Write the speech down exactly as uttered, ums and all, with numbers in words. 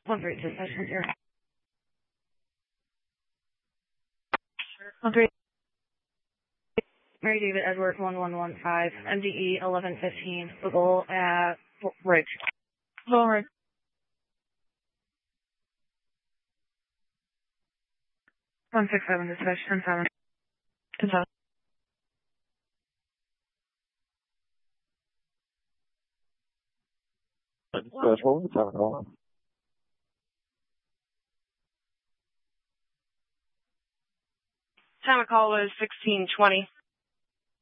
One three two session here. One three. Mary David Edward one one one five. M D E eleven fifteen. The goal at Ridge. Forward. One six seven dispatch ten seven. Ten seven. Dispatch, what was the time calling? Time of call was sixteen twenty.